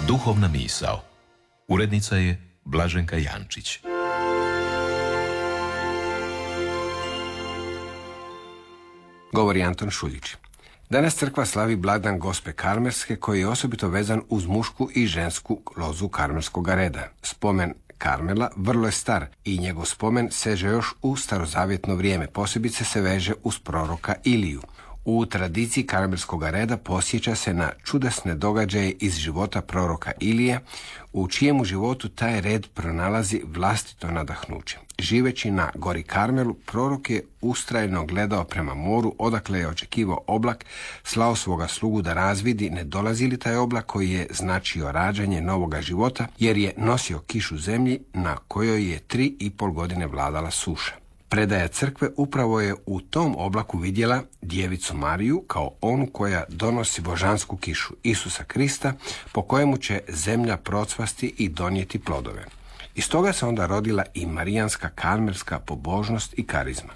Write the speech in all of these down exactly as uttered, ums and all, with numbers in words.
Duhovna misao. Urednica je Blaženka Jančić. Govori Anton Šuljić. Danas crkva slavi blagdan Gospe Karmelske koji je osobito vezan uz mušku i žensku lozu karmelskog reda. Spomen Karmela vrlo je star i njegov spomen seže još u starozavjetno vrijeme, posebice se veže uz proroka Iliju. U tradiciji karmelskog reda posjeća se na čudesne događaje iz života proroka Ilije, u čijemu životu taj red pronalazi vlastito nadahnuće. Živeći na gori Karmelu, prorok je ustrajno gledao prema moru, odakle je očekivao oblak, slao svoga slugu da razvidi ne dolazi li taj oblak koji je značio rađanje novoga života, jer je nosio kišu zemlji na kojoj je tri i pol godine vladala suša. Predaja crkve upravo je u tom oblaku vidjela djevicu Mariju kao onu koja donosi božansku kišu, Isusa Krista, po kojemu će zemlja procvasti i donijeti plodove. Iz toga se onda rodila i marijanska karmelska pobožnost i karizma.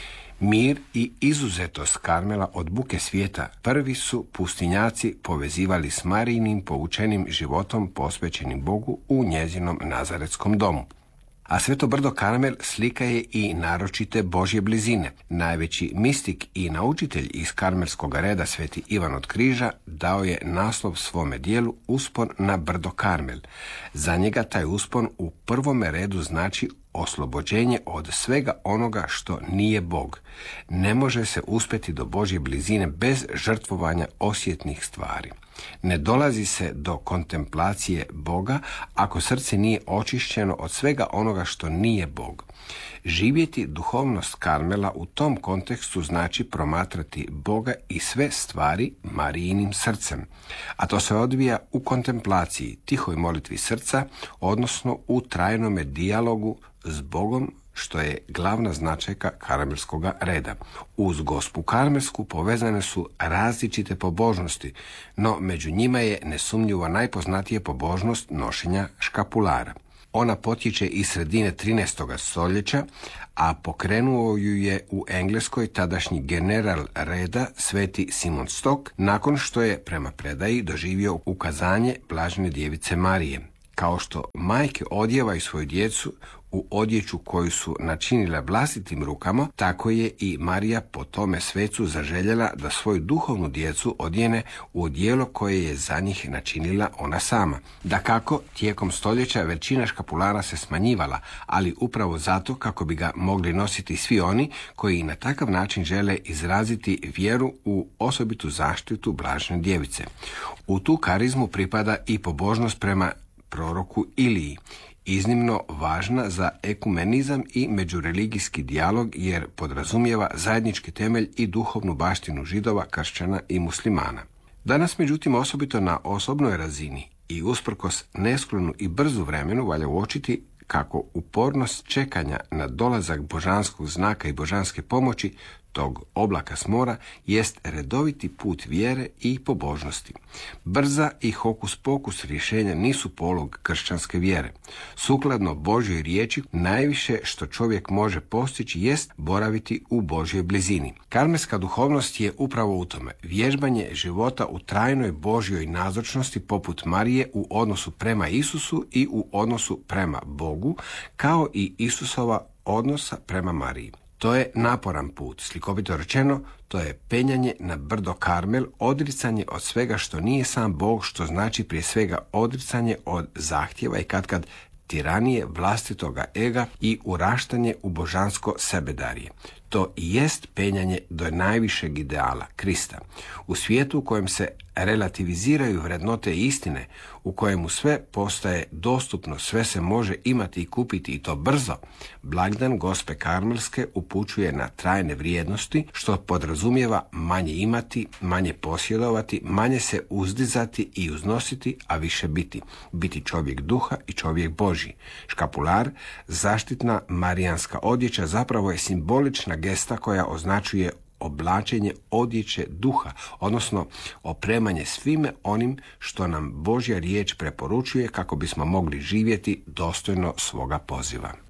Mir i izuzetost Karmela od buke svijeta prvi su pustinjaci povezivali s Marijinim poučenim životom posvećenim Bogu u njezinom nazaretskom domu. A sveto brdo Karmel slika je i naročite Božje blizine. Najveći mistik i naučitelj iz karmelskog reda, sveti Ivan od Križa, dao je naslov svome dijelu Uspon na brdo Karmel. Za njega taj uspon u prvome redu znači oslobođenje od svega onoga što nije Bog. Ne može se uspjeti do Božje blizine bez žrtvovanja osjetnih stvari. Ne dolazi se do kontemplacije Boga ako srce nije očišćeno od svega onoga što nije Bog. Živjeti duhovnost Karmela u tom kontekstu znači promatrati Boga i sve stvari Marijinim srcem, a to se odvija u kontemplaciji, tihoj molitvi srca, odnosno u trajnome dijalogu s Bogom, što je glavna značajka karmelskog reda. Uz Gospu Karmelsku povezane su različite pobožnosti, no među njima je nesumnjivo najpoznatija pobožnost nošenja škapulara. Ona potječe iz sredine trinaestog stoljeća, a pokrenuo ju je u Engleskoj tadašnji general reda sveti Simon Stock, nakon što je prema predaji doživio ukazanje blažene djevice Marije. Kao što majke odjevaju svoju djecu u odjeću koju su načinile vlastitim rukama, tako je i Marija po tome svecu zaželjela da svoju duhovnu djecu odjene u odijelo koje je za njih načinila ona sama. Dakako, tijekom stoljeća većina škapulara se smanjivala, ali upravo zato kako bi ga mogli nositi svi oni koji na takav način žele izraziti vjeru u osobitu zaštitu blažene djevice. U tu karizmu pripada i pobožnost prema proroku Iliji, iznimno važna za ekumenizam i međureligijski dijalog jer podrazumijeva zajednički temelj i duhovnu baštinu Židova, kršćana i muslimana. Danas, međutim, osobito na osobnoj razini i usprkos nesklonu i brzu vremenu valja uočiti kako upornost čekanja na dolazak božanskog znaka i božanske pomoći, tog oblaka s mora, jest redoviti put vjere i pobožnosti. Brza i hokus pokus rješenja nisu polog kršćanske vjere. Sukladno Božjoj riječi, najviše što čovjek može postići jest boraviti u Božjoj blizini. Karmelska duhovnost je upravo u tome. Vježbanje života u trajnoj Božjoj nazočnosti poput Marije u odnosu prema Isusu i u odnosu prema Bogu, kao i Isusova odnosa prema Mariji. To je naporan put, slikovito rečeno, to je penjanje na brdo Karmel, odricanje od svega što nije sam Bog, što znači prije svega odricanje od zahtjeva i katkad tiranije vlastitoga ega i uraštanje u božansko sebedarje. To i jest penjanje do najvišeg ideala, Krista. U svijetu u kojem se relativiziraju vrednote istine, u kojemu sve postaje dostupno, sve se može imati i kupiti i to brzo, blagdan Gospe Karmelske upućuje na trajne vrijednosti, što podrazumijeva manje imati, manje posjedovati, manje se uzdizati i uznositi, a više biti. Biti čovjek duha i čovjek Božji. Škapular, zaštitna marijanska odjeća, zapravo je simbolična gesta koja označuje oblačenje odjeće duha, odnosno opremanje svime onim što nam Božja riječ preporučuje kako bismo mogli živjeti dostojno svoga poziva.